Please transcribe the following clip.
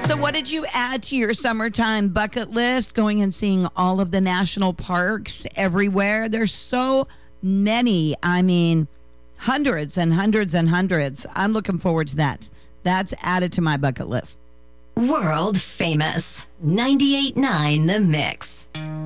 So what did you add to your summertime bucket list? Going and seeing all of the national parks everywhere. There's so many. I mean, hundreds and hundreds and hundreds. I'm looking forward to that. That's added to my bucket list. World famous 98.9 The Mix.